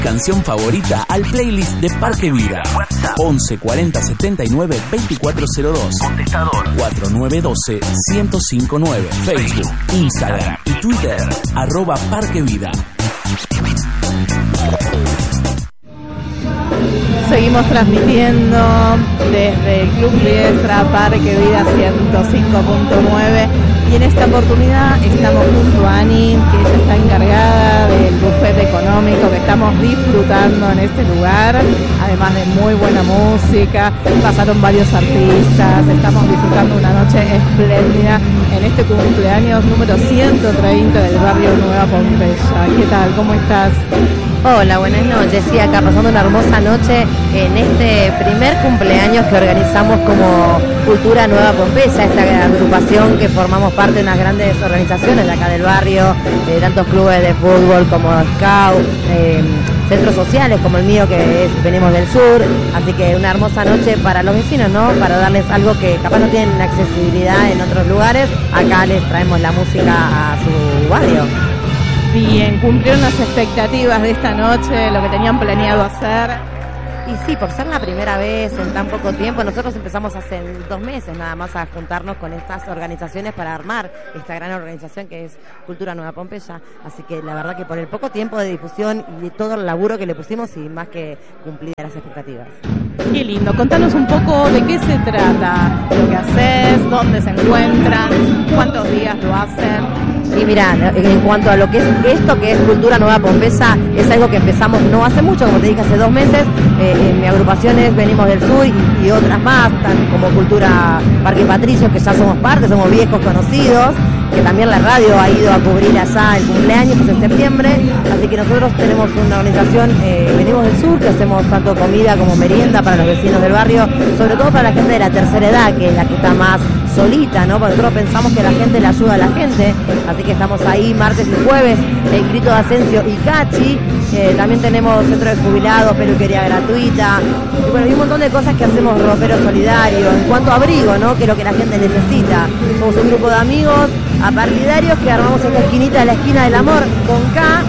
canción favorita al playlist de Parque Vida. 11 40 79 2402. Contestador 4912 1059. Facebook, Instagram y Twitter @Parque Vida. Seguimos transmitiendo desde el Club Riestra Parque Vida 105.9 y en esta oportunidad estamos junto a Ani, que ella está encargada del buffet económico que estamos disfrutando en este lugar, además de muy buena música. Pasaron varios artistas, estamos disfrutando una noche espléndida en este cumpleaños número 130 del barrio Nueva Pompeya. ¿Qué tal? ¿Cómo estás? Hola, buenas noches. Sí, acá pasando una hermosa noche en este primer cumpleaños que organizamos como Cultura Nueva Pompeya, esta agrupación que formamos parte de unas grandes organizaciones de acá del barrio, tantos clubes de fútbol como Scout, centros sociales como el mío que es Venimos del Sur, así que una hermosa noche para los vecinos, ¿no? Para darles algo que capaz no tienen accesibilidad en otros lugares, acá les traemos la música a su barrio. Bien, cumplieron las expectativas de esta noche, lo que tenían planeado hacer. Y sí, por ser la primera vez en tan poco tiempo, nosotros empezamos hace 2 meses nada más a juntarnos con estas organizaciones para armar esta gran organización que es Cultura Nueva Pompeya. Así que la verdad que por el poco tiempo de difusión y todo el laburo que le pusimos, y más que cumplir las expectativas. Qué lindo, contanos un poco de qué se trata, lo que haces, dónde se encuentran, cuántos días lo hacen. Y mirá, en cuanto a lo que es esto que es Cultura Nueva Pompeya, es algo que empezamos no hace mucho, como te dije, hace 2 meses. Mi agrupación es Venimos del Sur y otras más, tan como Cultura Parque Patricios, que ya somos parte, somos viejos conocidos, que también la radio ha ido a cubrir allá el cumpleaños, pues en septiembre. Así que nosotros tenemos una organización, Venimos del Sur, que hacemos tanto comida como merienda para los vecinos del barrio, sobre todo para la gente de la tercera edad, que es la que está más solita, ¿no? Porque nosotros pensamos que la gente le ayuda a la gente, así que estamos ahí martes y jueves, en Grito de Asensio y Cachi. También tenemos centro de jubilados, peluquería gratuita, y bueno, y un montón de cosas que hacemos, ropero solidario, en cuanto a abrigo, ¿no? Que es lo que la gente necesita. Somos un grupo de amigos partidarios que armamos esta esquinita de la esquina del amor con K.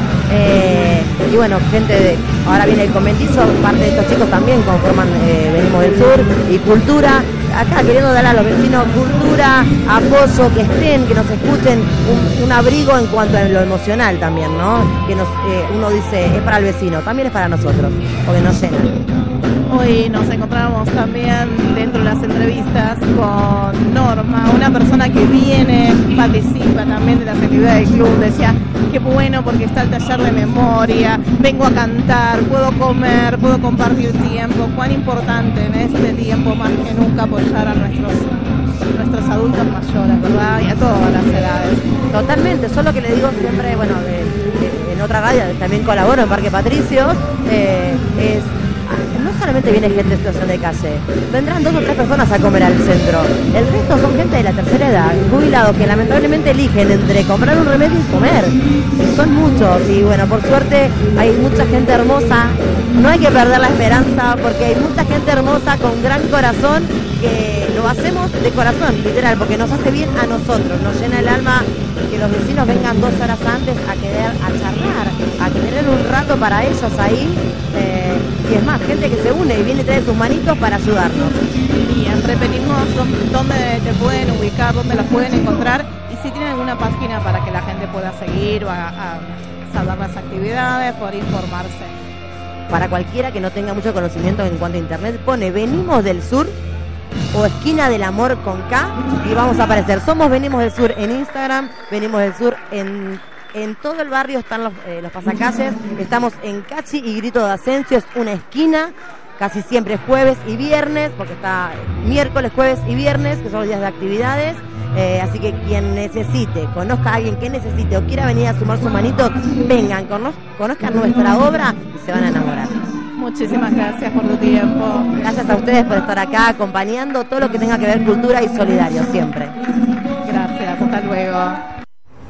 Y bueno, gente de, ahora viene el conventizo, parte de estos chicos también conforman Venimos del Sur y Cultura, acá queriendo dar a los vecinos cultura, apoyo, que estén, que nos escuchen, un abrigo en cuanto a lo emocional también, ¿no? Que uno dice, es para el vecino, también es para nosotros, porque nos llenan. Hoy nos encontramos también dentro de las entrevistas con Norma, una persona que viene, participa también de las actividades del club. Decía, qué bueno porque está el taller de memoria, vengo a cantar, puedo comer, puedo compartir tiempo. Cuán importante en este tiempo más que nunca apoyar a nuestros adultos mayores, ¿verdad? Y a todas las edades. Totalmente, yo lo que le digo siempre, bueno, en otra radio también colaboro en Parque Patricios, es... No solamente viene gente en situación de calle, vendrán 2 o 3 personas a comer al centro. El resto son gente de la tercera edad, jubilados, que lamentablemente eligen entre comprar un remedio y comer. Y son muchos, y bueno, por suerte hay mucha gente hermosa. No hay que perder la esperanza, porque hay mucha gente hermosa con gran corazón, que lo hacemos de corazón, literal, porque nos hace bien a nosotros, nos llena el alma que los vecinos vengan 2 horas antes a charlar, a tener un rato para ellos ahí. Y es más, gente que se une y viene y trae sus manitos para ayudarnos. Bien, repetimos dónde te pueden ubicar, dónde las pueden encontrar, y si tienen alguna página para que la gente pueda seguir o a saber las actividades, poder informarse. Para cualquiera que no tenga mucho conocimiento en cuanto a internet, pone Venimos del Sur o Esquina del Amor con K y vamos a aparecer. Somos Venimos del Sur en Instagram, Venimos del Sur en todo el barrio están los pasacalles. Estamos en Cachi y Grito de Asensio, es una esquina, casi siempre jueves y viernes, porque está miércoles, jueves y viernes, que son los días de actividades. Así que quien necesite, conozca a alguien que necesite o quiera venir a sumar sus manitos, vengan, conozcan nuestra obra y se van a enamorar. Muchísimas gracias por tu tiempo. Gracias a ustedes por estar acá acompañando todo lo que tenga que ver cultura y solidario siempre. Gracias, hasta luego.